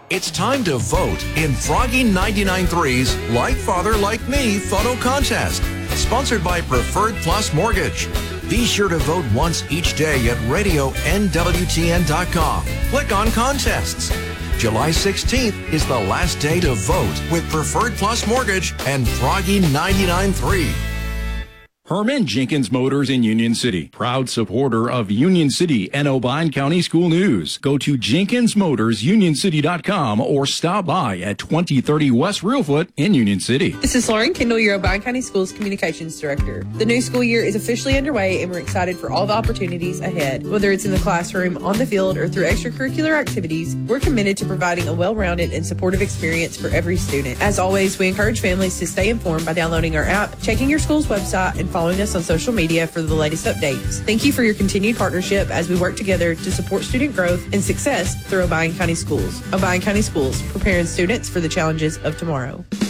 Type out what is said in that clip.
It's time to vote in Froggy 99.3's Like Father Like Me photo contest, sponsored by Preferred Plus Mortgage. Be sure to vote once each day at radionwtn.com. Click on contests. July 16th is the last day to vote with Preferred Plus Mortgage and Froggy 99.3. Herman Jenkins Motors in Union City, proud supporter of Union City and Obion County School News. Go to JenkinsMotorsUnionCity.com or stop by at 2030 West Reelfoot in Union City. This is Lauren Kendall, your Obion County Schools Communications Director. The new school year is officially underway, and we're excited for all the opportunities ahead. Whether it's in the classroom, on the field, or through extracurricular activities, we're committed to providing a well-rounded and supportive experience for every student. As always, we encourage families to stay informed by downloading our app, checking your school's website, and following us on social media for the latest updates. Thank you for your continued partnership as we work together to support student growth and success through Obion County Schools. Obion County Schools, preparing students for the challenges of tomorrow.